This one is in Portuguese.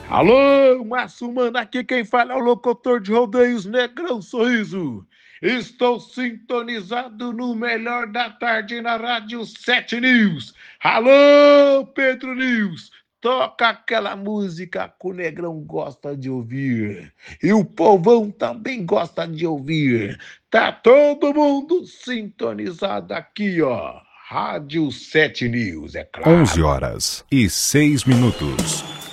Alô, Márcio Mano, aqui quem fala é o locutor de rodeios Negrão Sorriso. Estou sintonizado no melhor da tarde na Rádio 7 News. Alô, Pedro News, toca aquela música que o Negrão gosta de ouvir. E o povão também gosta de ouvir. Tá todo mundo sintonizado aqui, ó. Rádio 7 News, é 11 claro. horas e 6 minutos.